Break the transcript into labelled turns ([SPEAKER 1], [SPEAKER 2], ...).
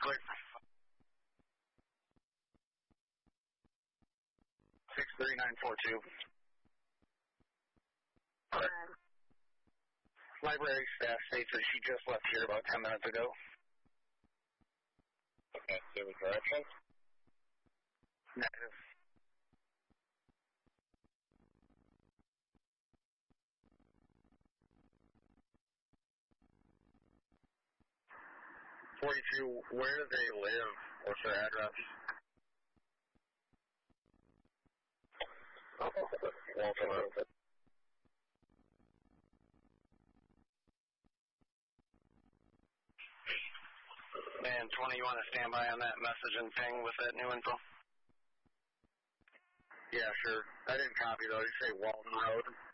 [SPEAKER 1] quick. 63942. Library staff states that she just left here about 10 minutes ago.
[SPEAKER 2] Okay, give me directions.
[SPEAKER 1] Negative. Where do they live? What's their address?
[SPEAKER 2] Walton Road.
[SPEAKER 1] And 20, you want to stand by on that message and ping with that new info? Yeah, sure. I didn't copy though. You say Walton Road.